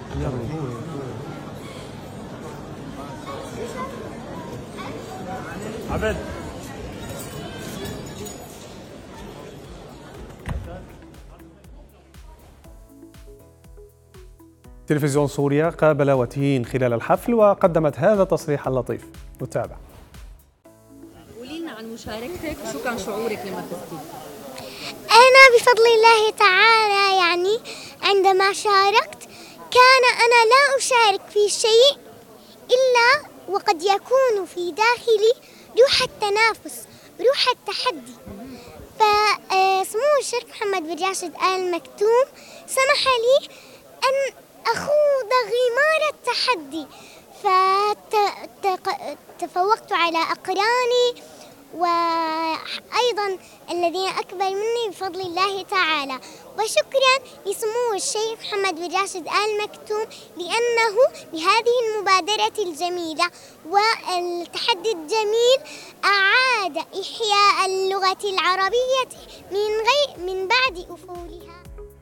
عبد تلفزيون سوريا قابل وتين خلال الحفل وقدمت هذا التصريح اللطيف. نتابع. قولي لنا عن مشاركتك وشو كان شعورك لما فزتي؟ أنا بفضل الله تعالى عندما شاركت كان أنا لا أشارك في شيء إلا وقد يكون في داخلي روح التنافس، روح التحدي. فسمو الشيخ محمد بن راشد آل مكتوم سمح لي أن أخوض غمار التحدي، فتفوقت على أقراني وأيضا الذين أكبر مني بفضل الله تعالى. وشكرا لسمو الشيخ محمد بن راشد آل مكتوم لأنه بهذه المبادرة الجميلة والتحدي الجميل أعاد إحياء اللغة العربية من بعد أفولها.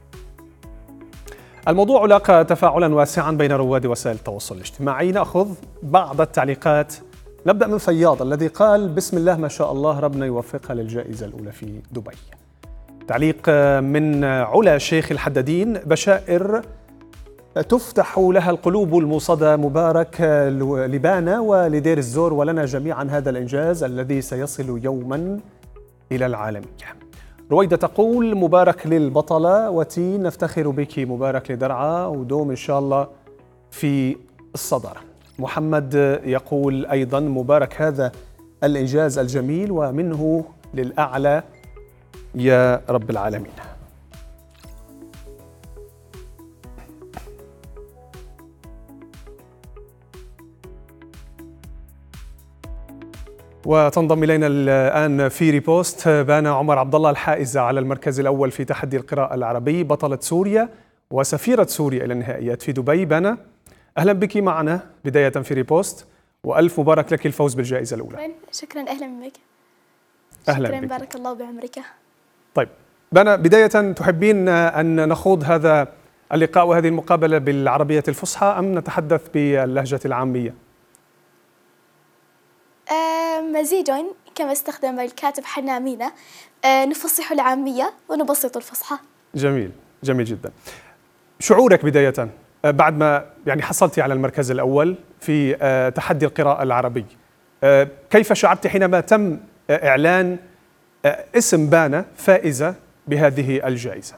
الموضوع لاقى تفاعلا واسعا بين رواد وسائل التواصل الاجتماعي. نأخذ بعض التعليقات. نبدأ من فياض الذي قال: بسم الله ما شاء الله، ربنا يوفقها للجائزة الأولى في دبي. تعليق من علا شيخ الحدادين: بشائر تفتح لها القلوب الموصدة، مبارك لبانا ولدير الزور ولنا جميعا هذا الإنجاز الذي سيصل يوما إلى العالمية. رويدة تقول: مبارك للبطلة وتين، نفتخر بك، مبارك لدرعا ودوم إن شاء الله في الصدارة. محمد يقول أيضا: مبارك هذا الإنجاز الجميل ومنه للأعلى يا رب العالمين. وتنضم إلينا الآن في ريبوست بانا عمر عبد الله الحائزة على المركز الأول في تحدي القراءة العربي، بطلة سوريا وسفيرة سوريا إلى النهائيات في دبي. بانا، أهلا بك معنا بداية في ريبوست، وألف مبارك لك الفوز بالجائزة الأولى. شكرا، أهلا بك. أهلا شكرا بك. بارك الله بعمرك. طيب بانا، بداية تحبين أن نخوض هذا اللقاء وهذه المقابلة بالعربية الفصحى أم نتحدث باللهجة العامية؟ مزيج كما استخدم الكاتب حنا مينا، نفصح العامية ونبسط الفصحى. جميل، جميل جدا. شعورك بداية بعد ما حصلتي على المركز الأول في تحدي القراءة العربي، كيف شعرت حينما تم إعلان اسم بانا فائزة بهذه الجائزة؟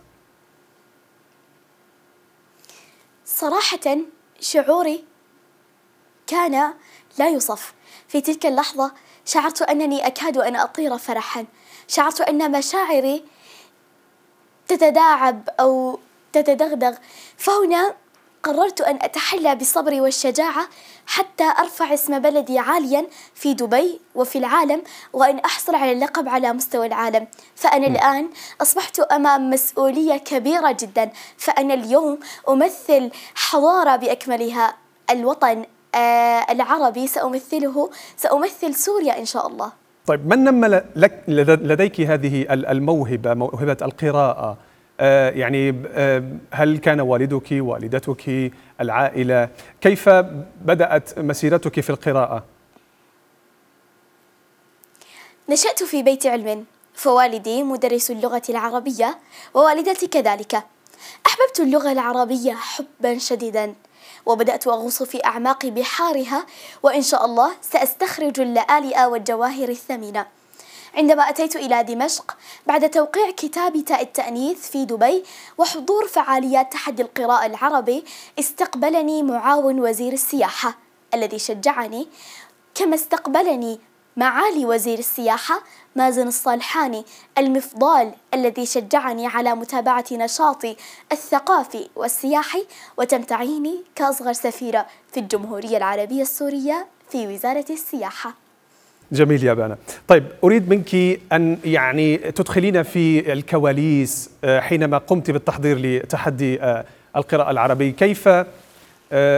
صراحة شعوري كان لا يوصف. في تلك اللحظة شعرت أنني أكاد أن أطير فرحا، شعرت أن مشاعري تتداعب أو تتدغدغ. فهنا قررت أن أتحلى بالصبر والشجاعة حتى أرفع اسم بلدي عاليا في دبي وفي العالم، وأن أحصل على اللقب على مستوى العالم. فأنا الآن أصبحت أمام مسؤولية كبيرة جدا، فأنا اليوم أمثل حضارة بأكملها. الوطن العربي سأمثل سوريا إن شاء الله. طيب، من نمى لديك هذه الموهبة، موهبة القراءة؟ هل كان والدك، والدتك، العائلة؟ كيف بدأت مسيرتك في القراءة؟ نشأت في بيت علم، فوالدي مدرس اللغة العربية ووالدتي كذلك. أحببت اللغة العربية حبا شديدا، وبدأت أغوص في أعماق بحارها، وإن شاء الله سأستخرج اللآلئ والجواهر الثمينة. عندما أتيت إلى دمشق بعد توقيع كتاب تاء التأنيث في دبي وحضور فعاليات تحدي القراءة العربي، استقبلني معاون وزير السياحة الذي شجعني، كما استقبلني معالي وزير السياحة مازن الصالحاني المفضال الذي شجعني على متابعة نشاطي الثقافي والسياحي، وتم تعييني كأصغر سفيرة في الجمهورية العربية السورية في وزارة السياحة. جميل يا بانا. طيب، أريد منك أن تدخلين في الكواليس حينما قمت بالتحضير لتحدي القراءة العربي. كيف